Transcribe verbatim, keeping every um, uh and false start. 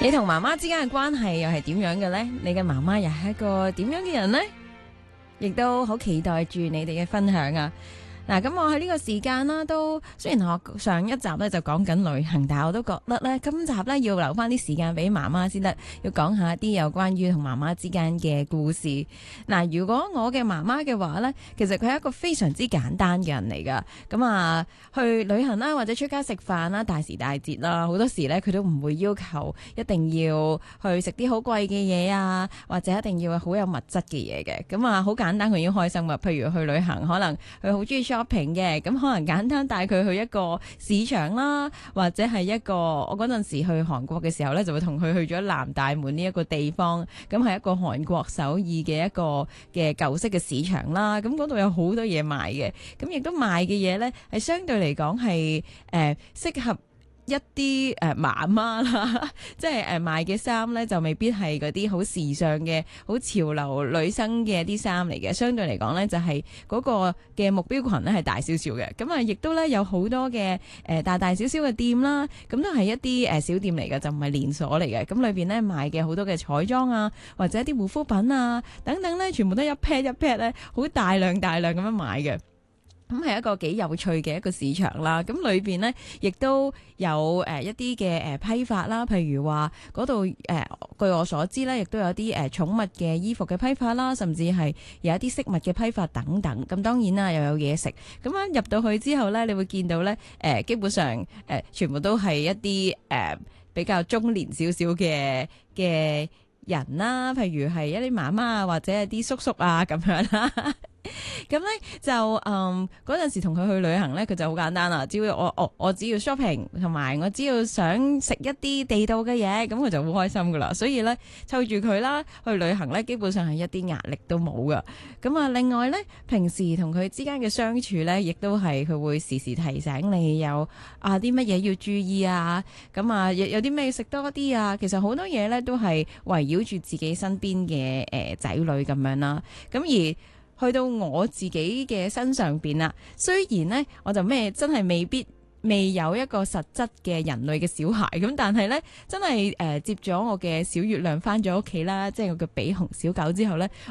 你同媽媽之間嘅關係又係點樣嘅呢？你嘅媽媽又係一個點樣嘅人呢？亦都好期待住你哋嘅分享啊！嗱，咁我喺呢個時間啦，都雖然我上一集咧就講緊旅行，但係我都覺得咧，今集咧要留翻啲時間俾媽媽先得，要講下啲有關於同媽媽之間嘅故事。嗱，如果我嘅媽媽嘅話咧，其實佢係一個非常之簡單嘅人嚟噶。咁啊，去旅行啦，或者出街食飯啦，大時大節啦，好多時咧佢都唔會要求一定要去食啲好貴嘅嘢啊，或者一定要好有物質嘅嘢嘅。咁啊，好簡單佢已經開心噶。譬如去旅行，可能佢好中意shopping嘅，咁可能簡單帶佢去一個市場啦，或者係一個我嗰陣時去韓國嘅時候呢，就會同佢去咗南大門呢一個地方，咁係一個韓國首爾嘅一個嘅舊式嘅市場啦，咁嗰度有好多嘢賣嘅，咁亦都賣嘅嘢呢，係相對嚟講係誒適合一啲誒媽媽啦，即係誒賣嘅衫咧就未必係嗰啲好時尚嘅、好潮流女生嘅啲衫嚟嘅，相對嚟講咧就係嗰個嘅目標群咧係大少少嘅，咁啊亦都咧有好多嘅誒大大小小嘅店啦，咁都係一啲誒小店嚟嘅，就唔係連鎖嚟嘅，咁裏邊咧賣嘅好多嘅彩妝啊，或者一啲護膚品啊等等咧，全部都一 pair 一 pair 咧，好大量大量咁樣買嘅。咁係一個幾有趣嘅一個市場啦，咁裏邊呢，亦都有誒一啲嘅誒批發啦，譬如話嗰度誒據我所知呢，亦都有啲誒寵物嘅衣服嘅批發啦，甚至係有一啲飾物嘅批發等等。咁當然啦，又有嘢食。咁樣入到去之後呢，你會見到呢，誒基本上誒全部都係一啲誒比較中年少少嘅嘅人啦，譬如係一啲媽媽啊，或者係啲叔叔啊咁樣啦。咁咧就嗯嗰陣時同佢去旅行咧，佢就好簡單啦，只要我我我只要 shopping， 同埋我只要想食一啲地道嘅嘢，咁佢就好開心噶啦。所以咧湊住佢啦去旅行咧，基本上係一啲壓力都冇噶。咁啊，另外咧平時同佢之間嘅相處咧，亦都係佢會時時提醒你有啊啲乜嘢要注意啊，咁啊有有啲咩要食多啲啊。其實好多嘢咧都係圍繞住自己身邊嘅誒仔女咁樣啦。咁而去到我自己嘅身上邊啦，雖然呢，我就咩真係未必未有一個實質嘅人類嘅小孩咁，但係呢，真係誒、呃、接咗我嘅小月亮翻咗屋企啦，即係我嘅比熊小狗之後呢，